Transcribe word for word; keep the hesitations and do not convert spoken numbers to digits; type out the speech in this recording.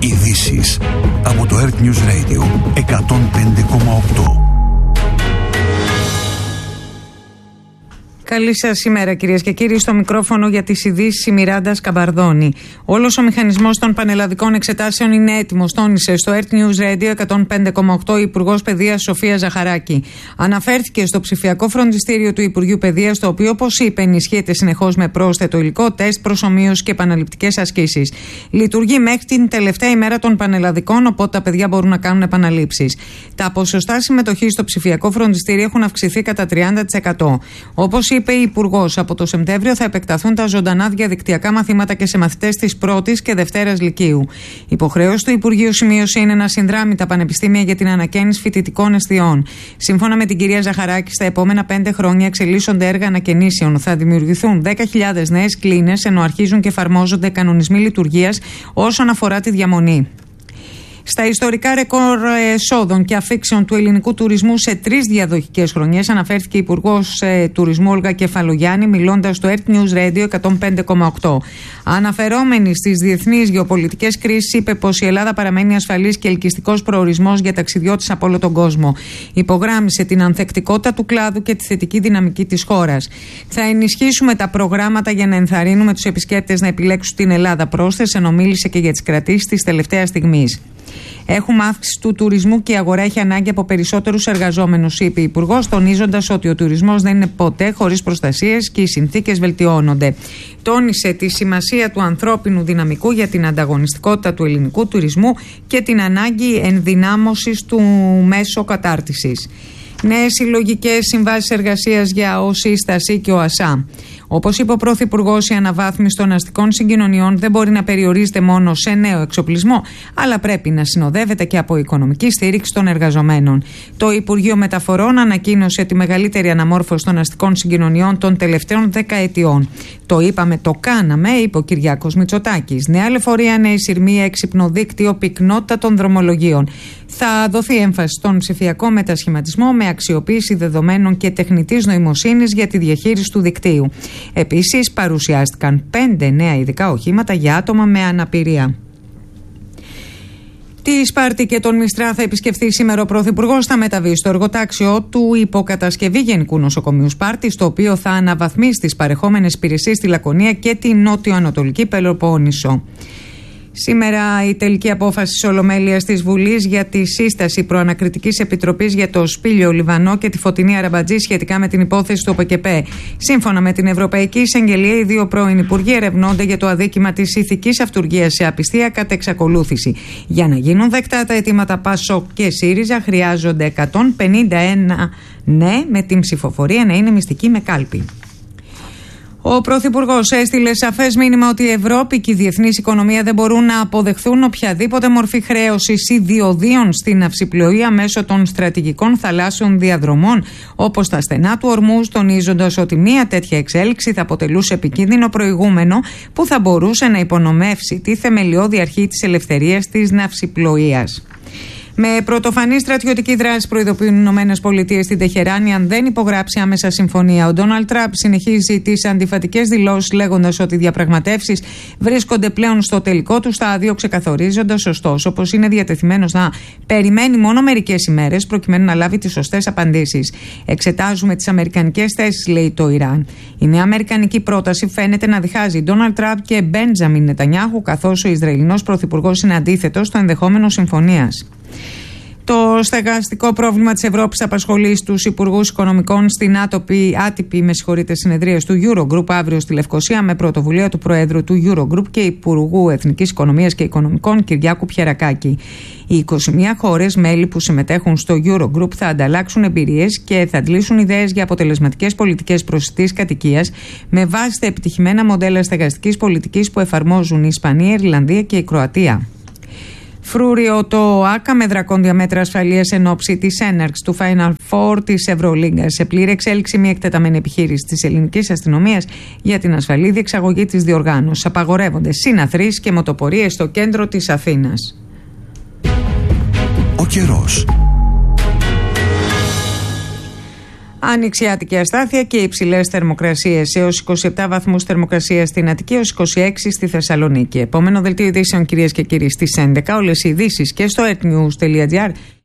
Ειδήσεις από το Earth News Radio εκατόν πέντε κόμμα οκτώ. Καλή σας ημέρα, κυρίες και κύριοι. Στο μικρόφωνο για τις ειδήσεις η Μιράντα Σκαμπαρδόνη. Όλος ο μηχανισμός των πανελλαδικών εξετάσεων είναι έτοιμος, τόνισε στο Earth News Radio εκατόν πέντε κόμμα οκτώ η Υπουργός Παιδείας Σοφία Ζαχαράκη. Αναφέρθηκε στο ψηφιακό φροντιστήριο του Υπουργείου Παιδείας, το οποίο, όπως είπε, ενισχύεται συνεχώς με πρόσθετο υλικό, τεστ, προσομοίωση και επαναληπτικές ασκήσεις. Λειτουργεί μέχρι την τελευταία ημέρα των πανελλαδικών, οπότε τα παιδιά μπορούν να κάνουν επαναλήψεις. Τα ποσοστά συμμετοχής στο ψηφιακό φροντιστήριο έχουν αυξηθεί κατά τριάντα τοις εκατό. Όπως είπε η Υπουργός, από το Σεπτέμβριο θα επεκταθούν τα ζωντανά διαδικτυακά μαθήματα και σε μαθητές της πρώτης και δευτέρας λυκείου. Υποχρέωση του Υπουργείου, σημείωσε, είναι να συνδράμει τα πανεπιστήμια για την ανακαίνιση φοιτητικών εστιών. Σύμφωνα με την κυρία Ζαχαράκη, στα επόμενα πέντε χρόνια εξελίσσονται έργα ανακαινήσεων. Θα δημιουργηθούν δέκα χιλιάδες νέες κλίνες, ενώ αρχίζουν και εφαρμόζονται κανονισμοί λειτουργίας όσον αφορά τη διαμονή. Στα ιστορικά ρεκόρ εσόδων και αφήξεων του ελληνικού τουρισμού σε τρεις διαδοχικές χρονιές αναφέρθηκε η Υπουργός ε, Τουρισμού Όλγα Κεφαλογιάννη, μιλώντας στο Earth News Radio εκατόν πέντε κόμμα οκτώ. Αναφερόμενη στις διεθνείς γεωπολιτικές κρίσεις, είπε πως η Ελλάδα παραμένει ασφαλής και ελκυστικός προορισμός για ταξιδιώτες από όλο τον κόσμο. Υπογράμμισε την ανθεκτικότητα του κλάδου και τη θετική δυναμική της χώρας. Θα ενισχύσουμε τα προγράμματα για να ενθαρρύνουμε τους επισκέπτες να επιλέξουν την Ελλάδα, πρόσθεσε, ενώ μίλησε και για τις κρατήσεις της τελευταίας στιγμής. Έχουμε αύξηση του τουρισμού και η αγορά έχει ανάγκη από περισσότερους εργαζόμενους, είπε η Υπουργός, τονίζοντας ότι ο τουρισμός δεν είναι ποτέ χωρίς προστασίες και οι συνθήκες βελτιώνονται. Τόνισε τη σημασία του ανθρώπινου δυναμικού για την ανταγωνιστικότητα του ελληνικού τουρισμού και την ανάγκη ενδυνάμωσης του μέσω κατάρτισης. Νέες συλλογικές συμβάσεις εργασίας για ΟΣΥΣΤΑΣΗ και ΟΑΣΑ. Όπως είπε ο Πρωθυπουργός, η αναβάθμιση των αστικών συγκοινωνιών δεν μπορεί να περιορίζεται μόνο σε νέο εξοπλισμό, αλλά πρέπει να συνοδεύεται και από οικονομική στήριξη των εργαζομένων. Το Υπουργείο Μεταφορών ανακοίνωσε τη μεγαλύτερη αναμόρφωση των αστικών συγκοινωνιών των τελευταίων δεκαετιών. Το είπαμε, το κάναμε, είπε ο Κυριάκος Μητσοτάκης. Νέα λεωφορεία, νέη σειρμή, έξυπνο δίκτυο, πυκνότητα των δρομολογίων. Θα δοθεί έμφαση στον ψηφιακό μετασχηματισμό με αξιοποίηση δεδομένων και τεχνητής νοημοσύνης για τη διαχείριση του δικτύου. Επίσης, παρουσιάστηκαν πέντε νέα ειδικά οχήματα για άτομα με αναπηρία. Τη Σπάρτη και τον Μιστρά θα επισκεφθεί σήμερα ο Πρωθυπουργός. Θα μεταβεί στο εργοτάξιο του υποκατασκευή Γενικού Νοσοκομείου Σπάρτη, στο οποίο θα αναβαθμίσει τις παρεχόμενες υπηρεσίες στη Λακωνία και τη νότιο-ανατολική Πελοπόννησο. Σήμερα η τελική απόφαση της Ολομέλειας της Βουλής για τη σύσταση προανακριτικής επιτροπής για το Σπήλιο Λιβανό και τη Φωτεινή Αραμπατζή σχετικά με την υπόθεση του ΟΠΕΚΕΠΕ. Σύμφωνα με την Ευρωπαϊκή Εισαγγελία, οι δύο πρώην υπουργοί ερευνώνται για το αδίκημα της ηθικής αυτουργίας σε απιστία κατά εξακολούθηση. Για να γίνουν δεκτά τα αιτήματα ΠΑΣΟΚ και ΣΥΡΙΖΑ χρειάζονται εκατόν πενήντα ένα ναι, με την ψηφοφορία να είναι μυστική με κάλπη. Ο Πρωθυπουργός έστειλε σαφές μήνυμα ότι η Ευρώπη και η διεθνής οικονομία δεν μπορούν να αποδεχθούν οποιαδήποτε μορφή χρέωσης ή διοδίων στην ναυσιπλοεία μέσω των στρατηγικών θαλάσσιων διαδρομών, όπως τα στενά του Ορμούζ, τονίζοντας ότι μια τέτοια εξέλιξη θα αποτελούσε επικίνδυνο προηγούμενο που θα μπορούσε να υπονομεύσει τη θεμελιώδη αρχή της ελευθερίας της ναυσιπλοείας. Με πρωτοφανή στρατιωτική δράση προειδοποιούν οι Ηνωμένες Πολιτείες στην Τεχεράνη αν δεν υπογράψει άμεσα συμφωνία. Ο Ντόναλντ Τραμπ συνεχίζει τις αντιφατικές δηλώσεις, λέγοντας ότι οι διαπραγματεύσεις βρίσκονται πλέον στο τελικό του στάδιο, ξεκαθορίζοντας ωστόσο πως είναι διατεθειμένος να περιμένει μόνο μερικές ημέρες προκειμένου να λάβει τις σωστές απαντήσεις. Εξετάζουμε τις αμερικανικές θέσεις, λέει το Ιράν. Η νέα αμερικανική πρόταση φαίνεται να διχάζει Ντόναλντ Τραμπ και Μπέντζαμιν Νετανιάχου, καθώς ο Ισραηλινός πρωθυπουργός είναι αντίθετος στο ενδεχόμενο συμφωνίας. Το στεγαστικό πρόβλημα της Ευρώπης απασχολεί στους υπουργούς οικονομικών στην άτοπη, άτυπη με συνεδρία του Eurogroup αύριο στη Λευκοσία, με πρωτοβουλία του Προέδρου του Eurogroup και Υπουργού Εθνικής Οικονομίας και Οικονομικών Κυριάκου Πιερακάκη. Οι είκοσι μία χώρες μέλη που συμμετέχουν στο Eurogroup θα ανταλλάξουν εμπειρίες και θα αντλήσουν ιδέες για αποτελεσματικές πολιτικές προσιτής κατοικίας με βάση τα επιτυχημένα μοντέλα στεγαστικής πολιτικής που εφαρμόζουν η Ισπανία, η Ιρλανδία και η Κροατία. Φρούριο το ΟΑΚΑ με δρακόντια μέτρα ασφαλείας εν ώψη της έναρξης του Final Four της Ευρωλίγκας. Σε πλήρη εξέλιξη μια εκτεταμένη επιχείρηση της ελληνικής αστυνομίας για την ασφαλή διεξαγωγή της διοργάνωσης. Απαγορεύονται συναθρήσεις και μοτοπορίες στο κέντρο της Αθήνας. Ο καιρός. Ανοιξιάτικη αστάθεια και υψηλές θερμοκρασίες, έως είκοσι επτά βαθμούς θερμοκρασία στην Αττική, έως είκοσι έξι στη Θεσσαλονίκη. Επόμενο δελτίο ειδήσεων, κυρίες και κύριοι, στις έντεκα. Όλες οι ειδήσεις και στο airnews.gr